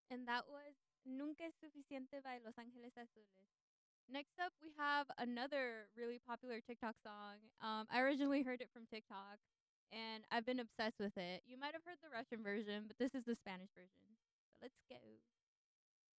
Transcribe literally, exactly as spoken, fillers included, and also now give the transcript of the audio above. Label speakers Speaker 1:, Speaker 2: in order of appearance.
Speaker 1: And that was Nunca es suficiente by Los Angeles Azules. Next up, we have another really popular TikTok song. Um, I originally heard it from TikTok, and I've been obsessed with it. You might have heard the Russian version, but this is the Spanish version. So let's go.